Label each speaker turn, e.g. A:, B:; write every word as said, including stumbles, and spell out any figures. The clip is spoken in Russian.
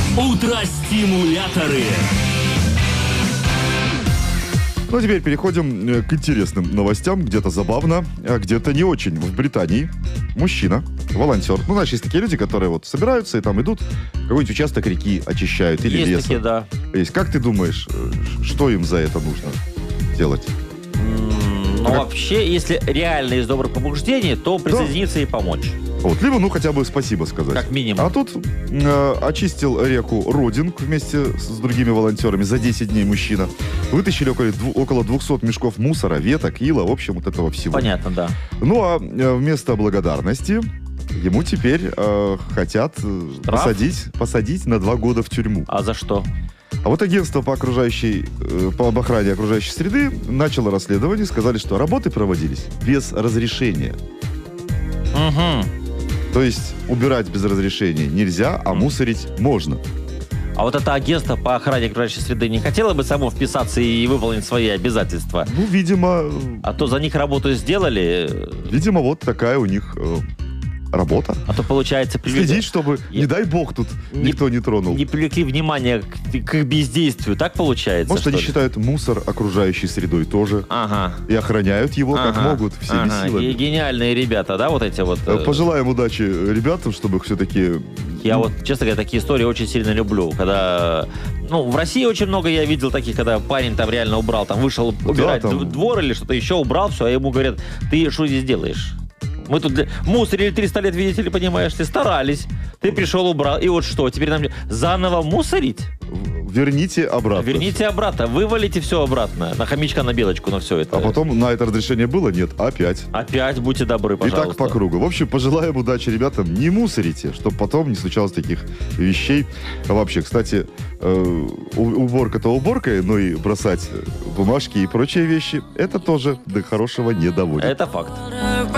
A: Утро-стимуляторы.
B: Ну, а теперь переходим к интересным новостям. Где-то забавно, а где-то не очень. В Британии мужчина, волонтер. Ну, знаешь, есть такие люди, которые вот собираются и там идут, какой-нибудь участок реки очищают или
A: Есть
B: леса.
A: такие, да.
B: Есть. Как ты думаешь, что им за это нужно делать?
A: Ну,
B: как...
A: вообще, если реально из добрых побуждений, то присоединиться да. и помочь.
B: Вот, либо, ну, хотя бы спасибо сказать.
A: Как минимум.
B: А тут э, очистил реку Родинг вместе с другими волонтерами за десять дней мужчина. Вытащили около, около двухсот мешков мусора, веток, ила, в общем, вот этого всего.
A: Понятно, да.
B: Ну, а вместо благодарности ему теперь э, хотят посадить, посадить на два года в тюрьму.
A: А за что?
B: А вот агентство по окружающей, э, по охране окружающей среды начало расследование, сказали, что работы проводились без разрешения.
A: Угу.
B: То есть убирать без разрешения нельзя, а мусорить можно.
A: А вот это агентство по охране окружающей среды не хотело бы само вписаться и выполнить свои обязательства?
B: Ну, видимо...
A: А то за них работу сделали.
B: Видимо, вот такая у них э, работа.
A: А то получается... Привлекли...
B: Следить, чтобы,
A: Я...
B: не дай бог, тут
A: не,
B: никто не тронул.
A: Не привлекли внимание к, к их бездействию. Так получается?
B: Может, они ли? считают мусор окружающей средой тоже.
A: Ага.
B: И охраняют его
A: ага.
B: как могут, всеми
A: ага.
B: силами.
A: И гениальные ребята, да, вот эти вот...
B: Пожелаем удачи ребятам, чтобы их все-таки...
A: Я вот, честно говоря, такие истории очень сильно люблю. Когда... Ну, в России очень много я видел таких, когда парень там реально убрал, там вышел убирать да, там... двор или что-то еще, убрал все, а ему говорят, ты что здесь делаешь? Мы тут для... мусорили триста лет, видите ли, понимаешь, ты старались. Ты пришел, убрал, и вот что, теперь нам заново мусорить?
B: Верните обратно.
A: Верните обратно, вывалите все обратно. На хомячка, на белочку, на все это.
B: А потом на это разрешение было? Нет, опять.
A: Опять, будьте добры, пожалуйста.
B: И так по кругу. В общем, пожелаем удачи ребятам. Не мусорите, чтобы потом не случалось таких вещей. А вообще, кстати, э, уборка-то уборкой, но и бросать бумажки и прочие вещи, это тоже до хорошего не доводит.
A: Это факт.